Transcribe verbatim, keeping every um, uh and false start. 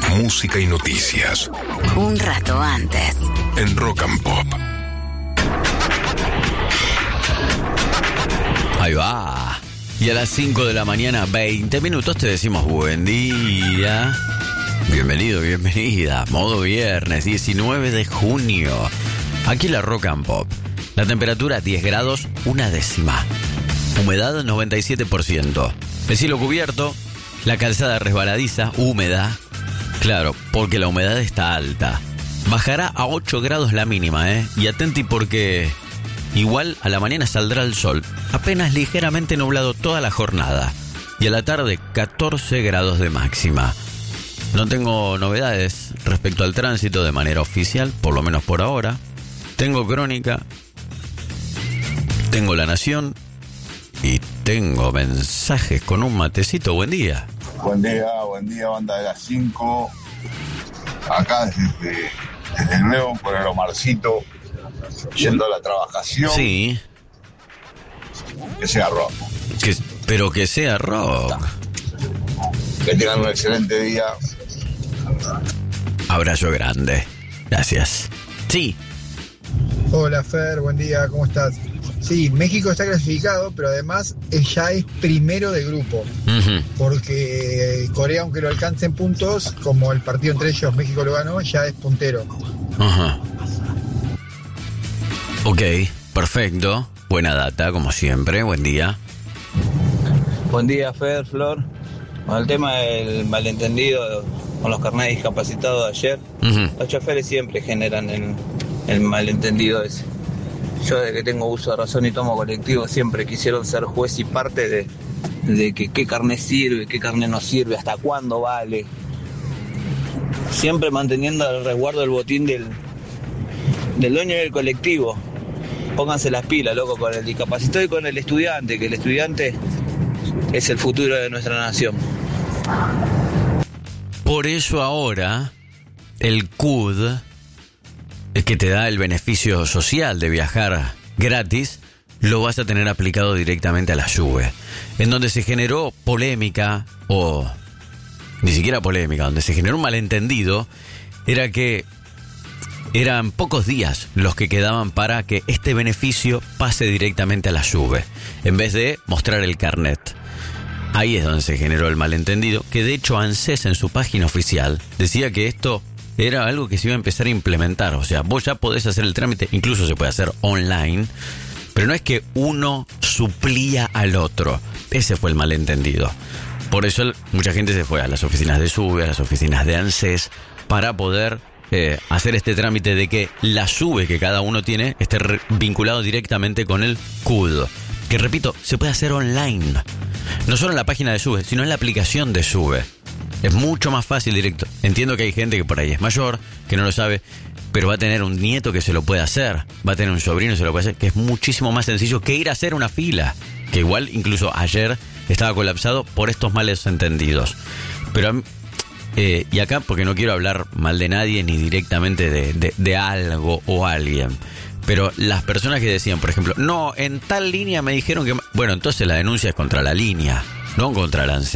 música y noticias. Un rato antes. En Rock and Pop. Ahí va. Y a las cinco de la mañana, veinte minutos, te decimos buen día. Bienvenido, bienvenida. Modo viernes, diecinueve de junio. Aquí la Rock and Pop. La temperatura diez grados, una décima. Humedad noventa y siete por ciento. El cielo cubierto. La calzada resbaladiza, húmeda. Claro, porque la humedad está alta. Bajará a ocho grados la mínima, ¿eh? Y atenti porque igual a la mañana saldrá el sol. Apenas ligeramente nublado toda la jornada. Y a la tarde catorce grados de máxima. No tengo novedades respecto al tránsito de manera oficial, por lo menos por ahora. Tengo Crónica. Tengo La Nación. Y tengo mensajes con un matecito. Buen día. Buen día, buen día, banda de las cinco. Acá desde, desde el León por el Omarcito, yendo a la trabajación. Sí. Que sea rock. Que, pero que sea rock. Que tengan un excelente día. Abrazo grande. Gracias. Sí. Hola Fer, buen día, ¿cómo estás? Sí, México está clasificado, pero además ya es primero de grupo. Uh-huh. Porque Corea, aunque lo alcance en puntos, como el partido entre ellos, México lo ganó, ya es puntero. Ajá. Uh-huh. Ok, perfecto. Buena data, como siempre. Buen día. Buen día, Fer, Flor. Con el tema del malentendido con los carnets discapacitados de ayer, uh-huh. Los choferes siempre generan el, el malentendido ese. Yo desde que tengo uso de razón y tomo colectivo siempre quisieron ser juez y parte de, de que qué carnet sirve, qué carnet no sirve, hasta cuándo vale. Siempre manteniendo el resguardo del botín del, del dueño del colectivo. Pónganse las pilas, loco, con el discapacitado y con el estudiante, que el estudiante es el futuro de nuestra nación. Por eso ahora el C U D, es que te da el beneficio social de viajar gratis, lo vas a tener aplicado directamente a la SUBE, en donde se generó polémica, o ni siquiera polémica, donde se generó un malentendido, era que eran pocos días los que quedaban para que este beneficio pase directamente a la SUBE, en vez de mostrar el carnet. Ahí es donde se generó el malentendido, que de hecho ANSES en su página oficial decía que esto era algo que se iba a empezar a implementar. O sea, vos ya podés hacer el trámite, incluso se puede hacer online, pero no es que uno suplía al otro. Ese fue el malentendido. Por eso mucha gente se fue a las oficinas de SUBE, a las oficinas de ANSES, para poder eh, hacer este trámite de que la SUBE que cada uno tiene esté re- vinculado directamente con el C U D. Que repito, se puede hacer online. No solo en la página de SUBE, sino en la aplicación de SUBE. Es mucho más fácil, directo. Entiendo que hay gente que por ahí es mayor, que no lo sabe, pero va a tener un nieto que se lo puede hacer, va a tener un sobrino que se lo puede hacer, que es muchísimo más sencillo que ir a hacer una fila, que igual incluso ayer estaba colapsado por estos males entendidos. Pero, eh, y acá, porque no quiero hablar mal de nadie, ni directamente de, de, de algo o alguien, pero las personas que decían, por ejemplo, no, en tal línea me dijeron que... Bueno, entonces la denuncia es contra la línea, no contra el ANSES.